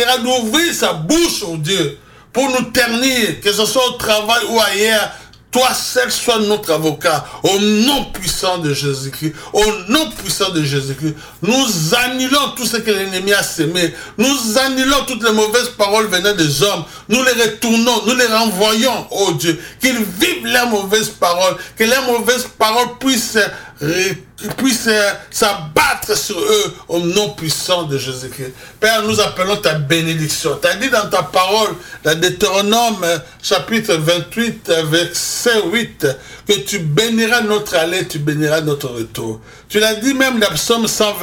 essaiera d'ouvrir sa bouche, oh Dieu, pour nous ternir, que ce soit au travail ou ailleurs. Toi seul sois notre avocat, au nom puissant de Jésus-Christ, au nom puissant de Jésus-Christ. Nous annulons tout ce que l'ennemi a semé, nous annulons toutes les mauvaises paroles venant des hommes, nous les retournons, nous les renvoyons, oh Dieu, qu'ils vivent leurs mauvaises paroles, que leurs mauvaises paroles puissent s'abattre sur eux au nom puissant de Jésus-Christ. Père, nous appelons ta bénédiction. Tu as dit dans ta parole, dans Deutéronome chapitre 28, verset 8, que tu béniras notre aller, tu béniras notre retour. Tu l'as dit même dans Psaume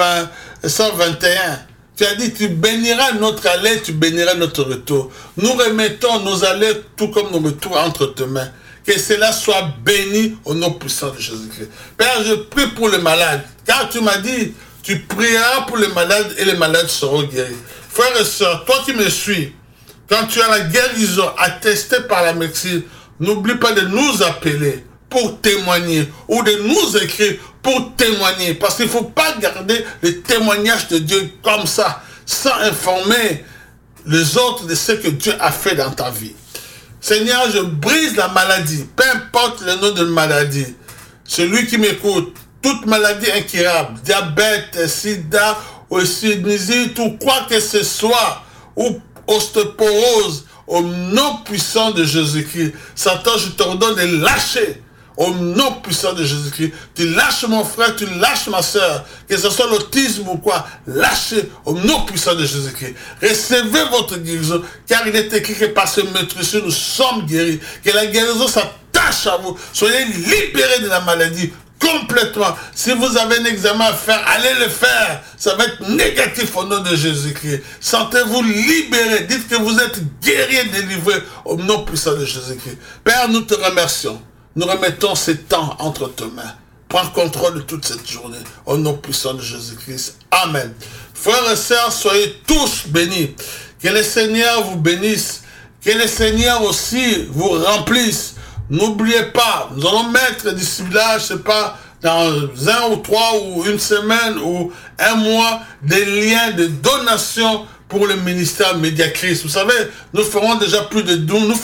121. Tu as dit, tu béniras notre aller, tu béniras notre retour. Nous remettons nos allées, tout comme nos retours, entre tes mains. Que cela soit béni au nom puissant de Jésus-Christ. Père, je prie pour les malades. Car tu m'as dit, tu prieras pour les malades et les malades seront guéris. Frères et sœurs, toi qui me suis, quand tu as la guérison attestée par la médecine, n'oublie pas de nous appeler pour témoigner ou de nous écrire pour témoigner. Parce qu'il ne faut pas garder le témoignage de Dieu comme ça, sans informer les autres de ce que Dieu a fait dans ta vie. Seigneur, je brise la maladie, peu importe le nom de la maladie. Celui qui m'écoute, toute maladie incurable, diabète, sida, ou sinusite, ou quoi que ce soit, ou ostéoporose, au nom puissant de Jésus-Christ. Satan, je t'ordonne de lâcher. Au nom puissant de Jésus-Christ, tu lâches mon frère, tu lâches ma soeur, que ce soit l'autisme ou quoi, lâchez au nom puissant de Jésus-Christ. Recevez votre guérison, car il est écrit que par ce maîtrise, nous sommes guéris. Que la guérison s'attache à vous. Soyez libérés de la maladie complètement. Si vous avez un examen à faire, allez le faire. Ça va être négatif au nom de Jésus-Christ. Sentez-vous libérés. Dites que vous êtes guéris et délivrés au nom puissant de Jésus-Christ. Père, nous te remercions. Nous remettons ces temps entre tes mains. Prends contrôle de toute cette journée. Au nom puissant de Jésus-Christ. Amen. Frères et sœurs, soyez tous bénis. Que le Seigneur vous bénisse. Que le Seigneur aussi vous remplisse. N'oubliez pas, nous allons mettre d'ici là, je ne sais pas, dans 1 ou 3 ou une semaine ou un mois, des liens de donation pour le ministère Médiachrist. Vous savez, nous faisons déjà plus de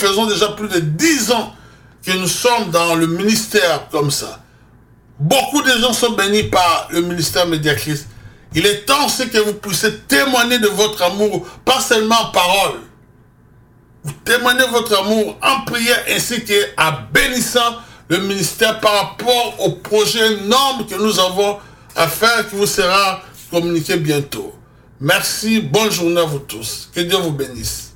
10 ans que nous sommes dans le ministère comme ça. Beaucoup de gens sont bénis par le ministère Médiachrist. Il est temps aussi que vous puissiez témoigner de votre amour, pas seulement en parole. Vous témoignez votre amour en prière ainsi qu'en bénissant le ministère par rapport au projet énorme que nous avons à faire qui vous sera communiqué bientôt. Merci, bonne journée à vous tous. Que Dieu vous bénisse.